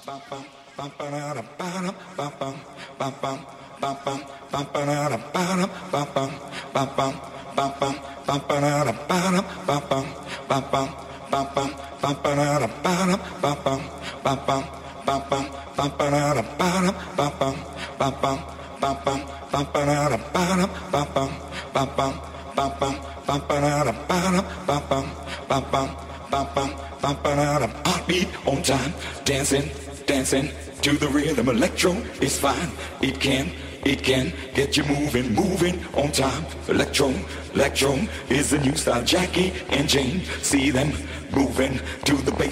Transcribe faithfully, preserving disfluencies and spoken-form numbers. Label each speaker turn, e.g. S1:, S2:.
S1: Heartbeat on time, dancing, dancing to the rhythm. Electro is fine, it can, it can get you moving, moving on time. Electro, electro is the new style. Jackie and Jane, see them moving to the bass.